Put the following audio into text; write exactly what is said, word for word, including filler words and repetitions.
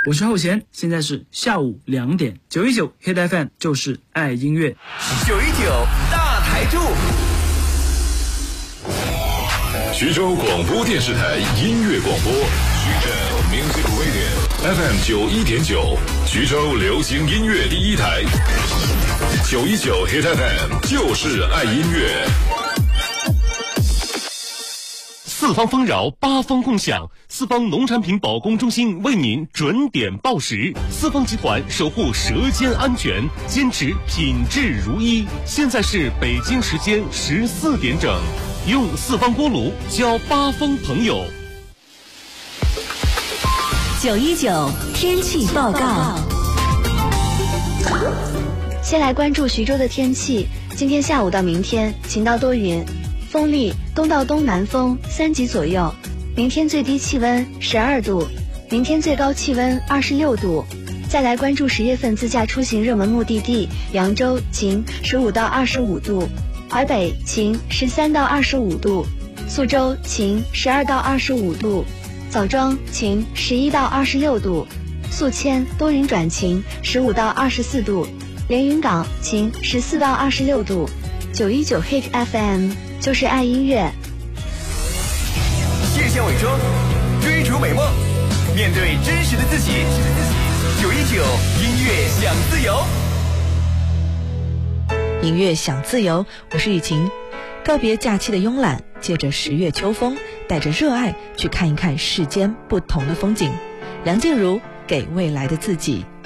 我是后弦，现在是下午两点，九一九 Hit F M 就是爱音乐， 九一九大台柱。 徐州广播电视台音乐广播，徐州 Music Radio F M 九一点九，徐州流行音乐第一台，九一九 Hit F M 就是爱音乐。 四方丰饶，八方共享。四方农产品保供中心为您准点报时。四方集团守护舌尖安全，坚持品质如一。现在是北京时间十四点整，用四方锅炉交八方朋友。 九一九天气报告。 先来关注徐州的天气，今天下午到明天晴到多云。风力东到东南风三级左右，明天最低气温十二度，明天最高气温二十六度。再来关注十月份自驾出行热门目的地：扬州晴十五到二十五度，淮北晴十三到二十五度，苏州晴十二到二十五度，枣庄晴十一到二十六度，宿迁多云转晴十五到二十四度，连云港晴十四到二十六度。九一九 Hit F M 就是爱音乐。 卸下伪装，追逐美梦，面对真实的自己。九一九音乐享自由， 音乐享自由，我是雨晴。告别假期的慵懒，借着十月秋风，带着热爱去看一看世间不同的风景。梁静茹给未来的自己。